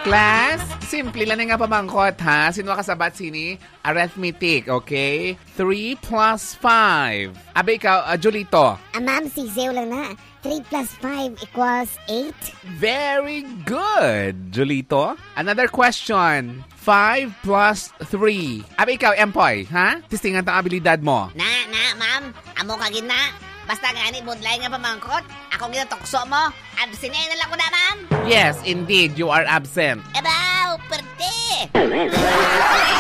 Class, simple lang nga pamangkot ha. Sino kasabat sini? Arithmetic, okay? 3 plus 5. Abay ikaw, Julito. Ma'am, sisew lang na. 3 plus 5 equals 8. Very good, Julito. Another question. 5 plus 3. Abay ikaw, Empoy, ha? Testingan ang abilidad mo. Ma'am. Amo ka gina. Basta gani, budlay nga pamangkot. Ako ginatokso mo. Absinin na lang ko na, ma'am. Yes, indeed, you are absent. Ebaw, perte.